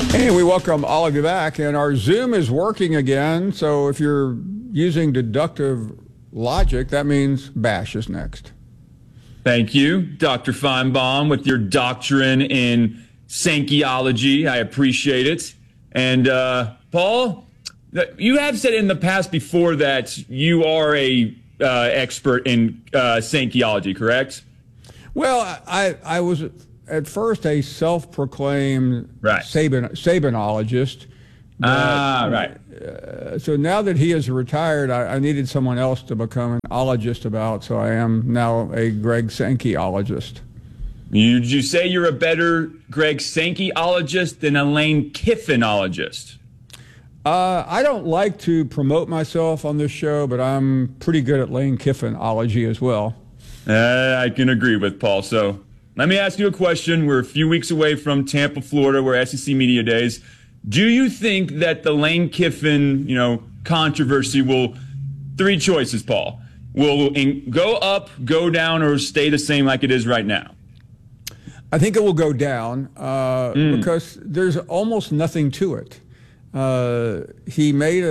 Hey, we welcome all of you back, and our Zoom is working again. So if you're using deductive logic, that means Bash is next. Thank you, Dr. Feinbaum, with your doctrine in Sankeyology. I appreciate it. And Paul, you have said in the past before that you are a expert in Sankeyology, correct? Well, I was at first a self-proclaimed Right. Sabanologist. Right. So now that he is retired, I needed someone else to become an ologist about, so I am now a Greg Sankeyologist. Would you say you're a better Greg Sankeyologist than a Lane Kiffinologist? I don't like to promote myself on this show, but I'm pretty good at Lane Kiffinology as well. I can agree with Paul. So let me ask you a question. We're a few weeks away from Tampa, Florida, where SEC Media Days. Do you think that the Lane Kiffin, controversy will, three choices, Paul, will go up, go down, or stay the same like it is right now? I think it will go down because there's almost nothing to it. He made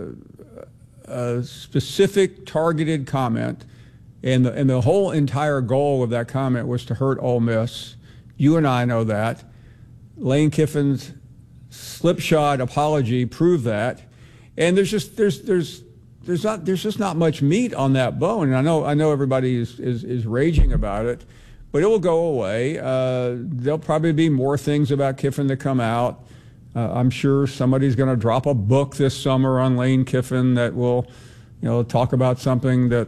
a specific targeted comment, and the whole entire goal of that comment was to hurt Ole Miss. You and I know that. Lane Kiffin's slipshod apology proved that, and there's just not much meat on that bone. And I know everybody is raging about it, but it will go away. There'll probably be more things about Kiffin that come out. I'm sure somebody's going to drop a book this summer on Lane Kiffin that will, talk about something that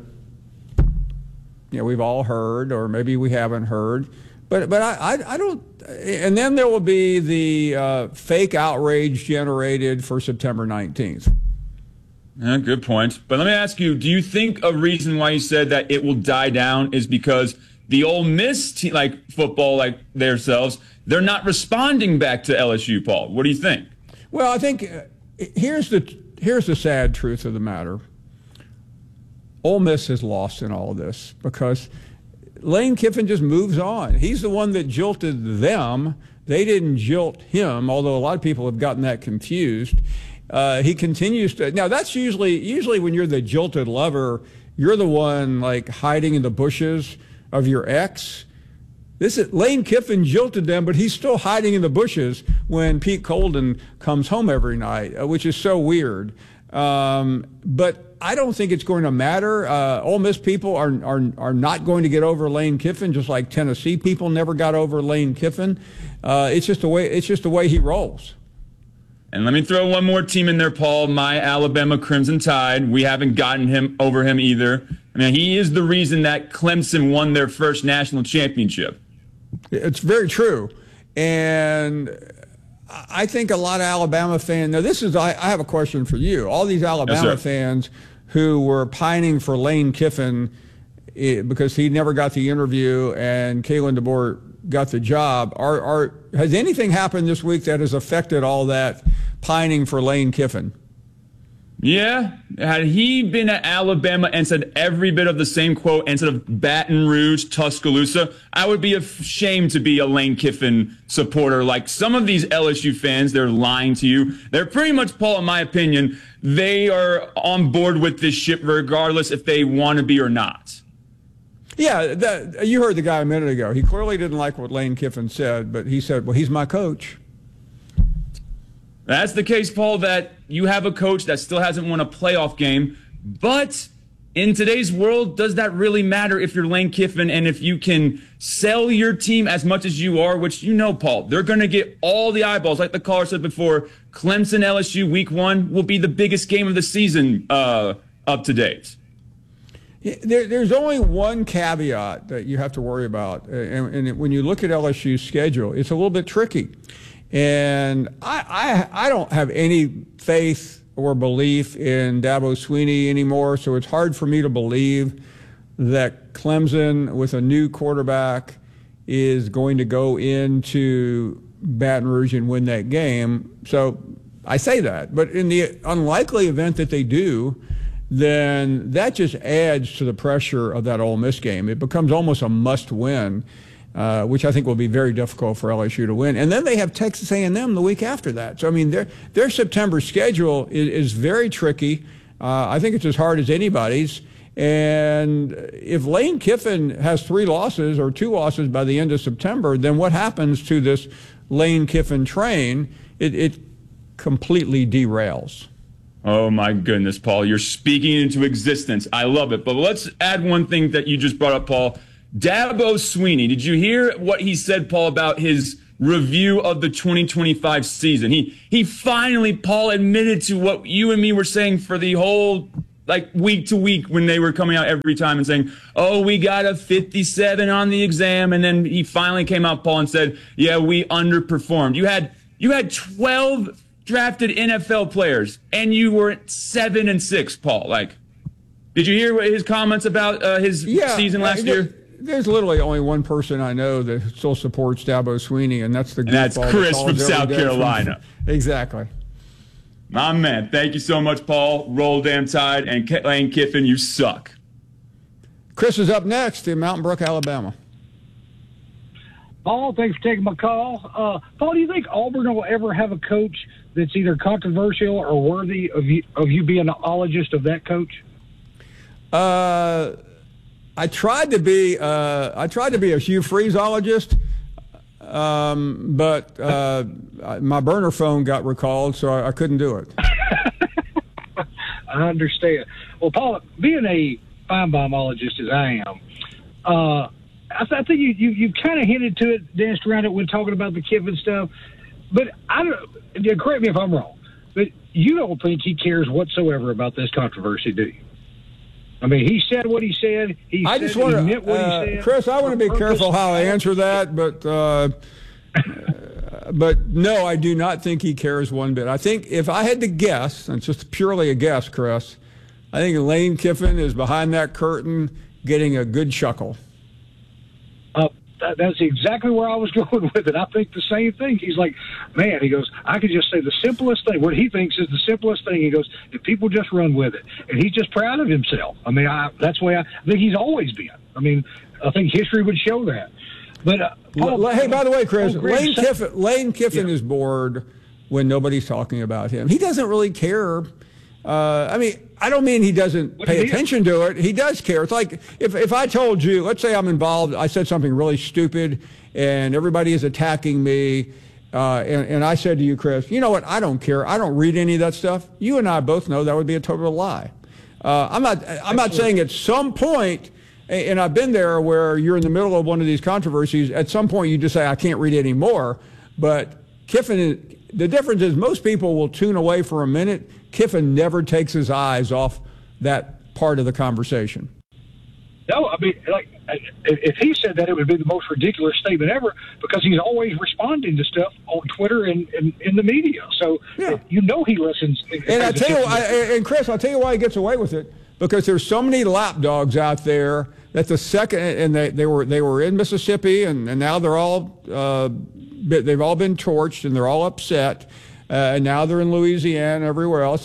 we've all heard, or maybe we haven't heard. But I don't. And then there will be the fake outrage generated for September 19th. Yeah, good point. But let me ask you, do you think a reason why you said that it will die down is because the Ole Miss team, like football, like themselves, they're not responding back to LSU, Paul? What do you think? Well, I think here's the sad truth of the matter. Ole Miss is lost in all of this because Lane Kiffin just moves on. He's the one that jilted them. They didn't jilt him, although a lot of people have gotten that confused. He continues to. Now, that's usually when you're the jilted lover, you're the one like hiding in the bushes of your ex. Lane Kiffin jilted them, but he's still hiding in the bushes when Pete Colden comes home every night, which is so weird. But I don't think it's going to matter. Ole Miss people are not going to get over Lane Kiffin, just like Tennessee people never got over Lane Kiffin. It's just the way he rolls. And let me throw one more team in there, Paul. My Alabama Crimson Tide. We haven't gotten over him either. I mean, he is the reason that Clemson won their first national championship. It's very true, and I think a lot of Alabama fans. Now, I have a question for you. All these Alabama fans who were pining for Lane Kiffin because he never got the interview and Kalen DeBoer got the job. Has anything happened this week that has affected all that pining for Lane Kiffin? Yeah. Had he been at Alabama and said every bit of the same quote instead of Baton Rouge, Tuscaloosa, I would be ashamed to be a Lane Kiffin supporter. Like some of these LSU fans, they're lying to you. They're pretty much, Paul, in my opinion, they are on board with this ship regardless if they want to be or not. Yeah, you heard the guy a minute ago. He clearly didn't like what Lane Kiffin said, but he said, well, he's my coach. That's the case, Paul, that you have a coach that still hasn't won a playoff game. But in today's world, does that really matter if you're Lane Kiffin and if you can sell your team as much as you are, which Paul, they're going to get all the eyeballs. Like the caller said before, Clemson LSU week 1 will be the biggest game of the season up to date. There's only one caveat that you have to worry about. And when you look at LSU's schedule, it's a little bit tricky. And I don't have any faith or belief in Dabo Swinney anymore, so it's hard for me to believe that Clemson, with a new quarterback, is going to go into Baton Rouge and win that game. So I say that. But in the unlikely event that they do, then that just adds to the pressure of that Ole Miss game. It becomes almost a must-win. which I think will be very difficult for LSU to win. And then they have Texas A&M the week after that. So, I mean, their September schedule is very tricky. I think it's as hard as anybody's. And if Lane Kiffin has 3 losses or 2 losses by the end of September, then what happens to this Lane Kiffin train? It completely derails. Oh, my goodness, Paul. You're speaking into existence. I love it. But let's add one thing that you just brought up, Paul. Dabo Swinney. Did you hear what he said, Paul, about his review of the 2025 season? He finally, Paul, admitted to what you and me were saying for the whole, like, week to week when they were coming out every time and saying, oh, we got a 57 on the exam. And then he finally came out, Paul, and said, yeah, we underperformed. You had 12 drafted NFL players, and you were at 7-6, Paul. Like, did you hear his comments about his season last year? There's literally only one person I know that still supports Dabo Swinney, and that's that's Chris from South Carolina. Exactly. My man, thank you so much, Paul. Roll damn Tide, and Lane Kiffin, you suck. Chris is up next in Mountain Brook, Alabama. Paul, thanks for taking my call. Paul, do you think Auburn will ever have a coach that's either controversial or worthy of you being an ologist of that coach? I tried to be a Hugh Freeze-ologist, but my burner phone got recalled, so I couldn't do it. I understand. Well, Paul, being a Feinbaumologist as I am, I think you kind of hinted to it, danced around it when talking about the Kiffin stuff. But correct me if I'm wrong, but you don't think he cares whatsoever about this controversy, do you? I mean, he said what he said. He meant what he said. Chris, I want to be careful how I answer that, but no, I do not think he cares one bit. I think if I had to guess, and it's just purely a guess, Chris, I think Lane Kiffin is behind that curtain getting a good chuckle. That's exactly where I was going with it. I think the same thing. He's like, man, he goes, I could just say the simplest thing, what he thinks is the simplest thing. He goes, if people just run with it. And he's just proud of himself. I mean, that's the way I think he's always been. I mean, I think history would show that. But Paul, hey, by the way, Chris, Lane Kiffin is bored when nobody's talking about him. He doesn't really care. I mean, I don't mean he doesn't pay attention to it. He does care. It's like if I told you, let's say I'm involved, I said something really stupid, and everybody is attacking me, and I said to you, Chris, you know what? I don't care. I don't read any of that stuff. You and I both know that would be a total lie. I'm not saying at some point, and I've been there where you're in the middle of one of these controversies. At some point, you just say, I can't read anymore. But Kiffin, the difference is most people will tune away for a minute. Kiffin never takes his eyes off that part of the conversation. No, I mean, like, if he said that, it would be the most ridiculous statement ever because he's always responding to stuff on Twitter and in the media. So, yeah. You know he listens. And I tell you, and Chris, I'll tell you why he gets away with it. Because there's so many lapdogs out there that the second, and they were in Mississippi, and now they're all they've all been torched, and they're all upset. And now they're in Louisiana and everywhere else.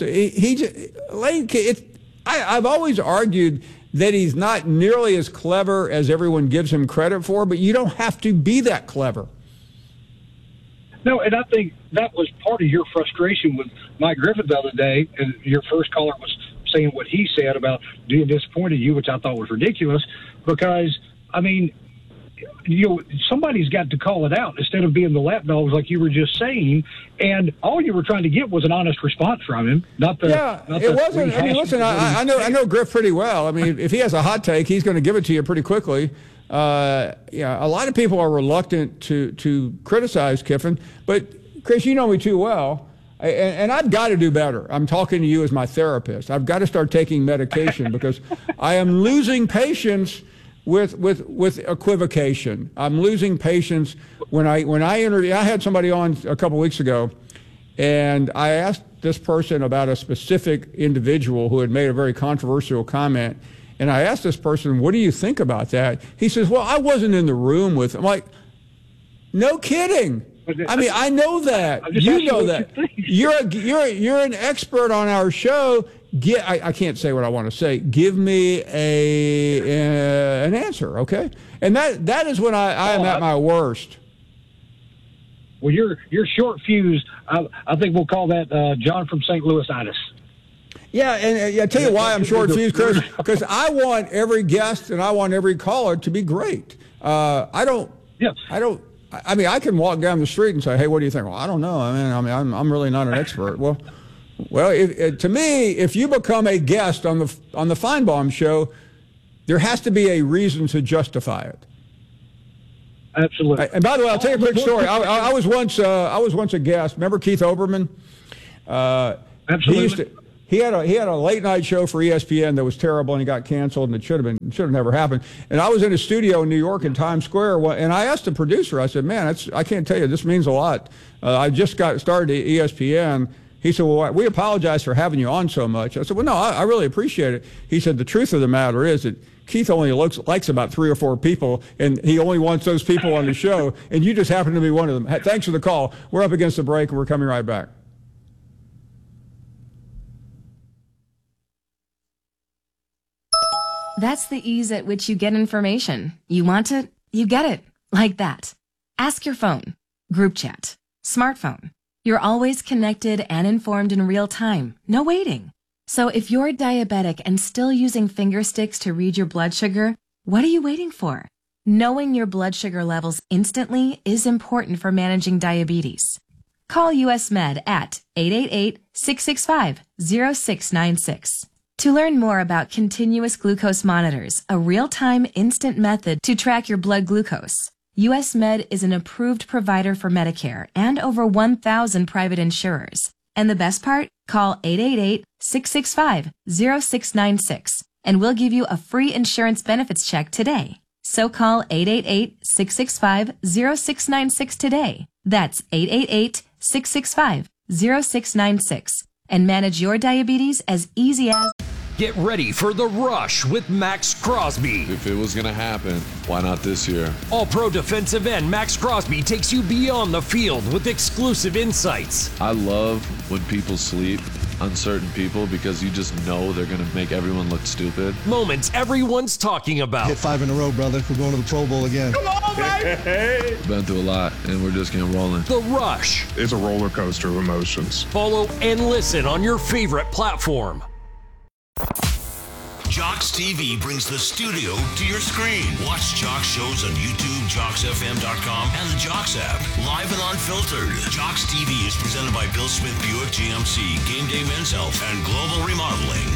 I've always argued that he's not nearly as clever as everyone gives him credit for, but you don't have to be that clever. No, and I think that was part of your frustration with Mike Griffith the other day, and your first caller was saying what he said about being disappointed in you, which I thought was ridiculous, because, I mean, somebody's got to call it out instead of being the lapdogs like you were just saying. And all you were trying to get was an honest response from him. It wasn't. I mean, listen, I know Griff pretty well. I mean, if he has a hot take, he's going to give it to you pretty quickly. A lot of people are reluctant to criticize Kiffin, but Chris, you know me too well. And I've got to do better. I'm talking to you as my therapist. I've got to start taking medication because I am losing patience with equivocation. I'm losing patience when I interview. I had somebody on a couple weeks ago, and I asked this person about a specific individual who had made a very controversial comment, and I asked this person, "What do you think about that?" He says, "Well, I wasn't in the room with him." I'm like, no kidding. I mean, I know that. You know that. You're an expert on our show. I can't say what I want to say. Give me an answer, okay? And that is when I am at my worst. Well, you're short fused. I think we'll call that John from St. Louis-itis. Yeah, and I tell you why I'm short fused, Chris, because I want every guest and I want every caller to be great. I mean, I can walk down the street and say, "Hey, what do you think?" Well, I don't know. I mean, I'm really not an expert. Well, to me, if you become a guest on the Feinbaum show, there has to be a reason to justify it. Absolutely. And by the way, I'll tell you a quick story. I was once a guest. Remember Keith Olbermann? Absolutely. He had a late night show for ESPN that was terrible, and he got canceled, and it should have never happened. And I was in a studio in New York in Times Square, and I asked the producer. I said, "Man, I can't tell you, this means a lot. I just got started at ESPN." He said, "Well, we apologize for having you on so much." I said, "Well, no, I really appreciate it." He said, "The truth of the matter is that Keith only likes about 3 or 4 people, and he only wants those people on the show, and you just happen to be one of them." Thanks for the call. We're up against the break, and we're coming right back. That's the ease at which you get information. You want it, you get it. Like that. Ask your phone. Group chat. Smartphone. You're always connected and informed in real time. No waiting. So if you're diabetic and still using finger sticks to read your blood sugar, what are you waiting for? Knowing your blood sugar levels instantly is important for managing diabetes. Call US Med at 888-665-0696. To learn more about continuous glucose monitors, a real-time instant method to track your blood glucose, US Med is an approved provider for Medicare and over 1,000 private insurers. And the best part? Call 888-665-0696 and we'll give you a free insurance benefits check today. So call 888-665-0696 today. That's 888-665-0696 and manage your diabetes as easy as... Get ready for The Rush with Max Crosby. If it was going to happen, why not this year? All-Pro defensive end Max Crosby takes you beyond the field with exclusive insights. I love when people sleep on certain people because you just know they're going to make everyone look stupid. Moments everyone's talking about. Hit 5 in a row, brother. We're going to the Pro Bowl again. Come on, baby! Been through a lot, and we're just getting rolling. The Rush. It's a roller coaster of emotions. Follow and listen on your favorite platform. Jocks TV brings the studio to your screen. Watch Jocks shows on YouTube, JocksFM.com, and the Jocks app. Live and unfiltered. Jocks TV is presented by Bill Smith Buick GMC, Game Day Men's Health, and Global Remodeling.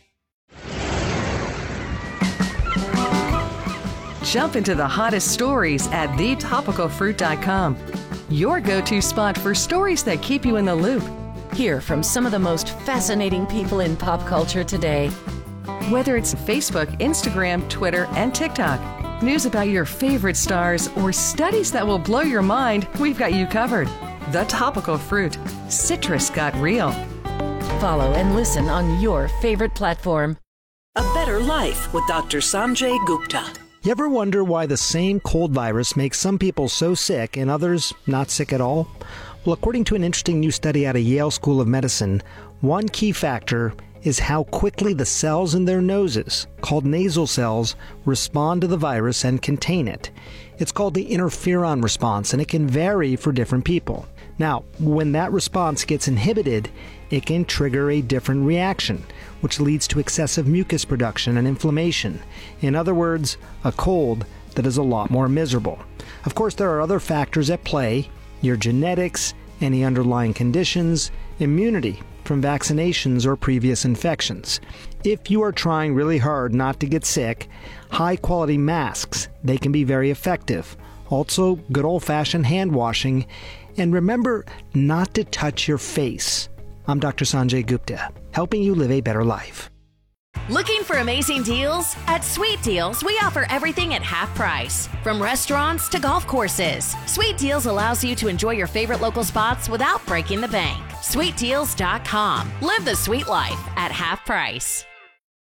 Jump into the hottest stories at thetopicalfruit.com. Your go-to spot for stories that keep you in the loop. Hear from some of the most fascinating people in pop culture today. Whether it's Facebook, Instagram, Twitter, and TikTok, news about your favorite stars, or studies that will blow your mind, we've got you covered. The Topical Fruit. Citrus got real. Follow and listen on your favorite platform. A Better Life with Dr. Sanjay Gupta. You ever wonder why the same cold virus makes some people so sick and others not sick at all? Well, according to an interesting new study out of Yale School of Medicine, one key factor is how quickly the cells in their noses, called nasal cells, respond to the virus and contain it. It's called the interferon response, and it can vary for different people. Now, when that response gets inhibited, it can trigger a different reaction, which leads to excessive mucus production and inflammation. In other words, a cold that is a lot more miserable. Of course, there are other factors at play: your genetics, any underlying conditions, immunity from vaccinations or previous infections. If you are trying really hard not to get sick, high-quality masks, they can be very effective. Also, good old-fashioned hand washing, and remember not to touch your face. I'm Dr. Sanjay Gupta, helping you live a better life. Looking for amazing deals? At Sweet Deals, we offer everything at half price. From restaurants to golf courses, Sweet Deals allows you to enjoy your favorite local spots without breaking the bank. SweetDeals.com. Live the sweet life at half price.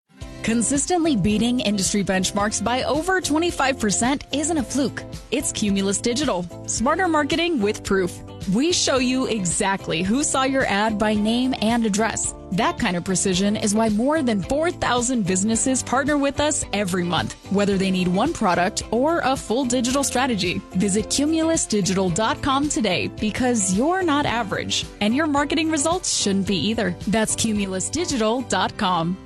Consistently beating industry benchmarks by over 25% isn't a fluke. It's Cumulus Digital. Smarter marketing with proof. We show you exactly who saw your ad by name and address. That kind of precision is why more than 4,000 businesses partner with us every month, whether they need one product or a full digital strategy. Visit cumulusdigital.com today because you're not average, and your marketing results shouldn't be either. That's cumulusdigital.com.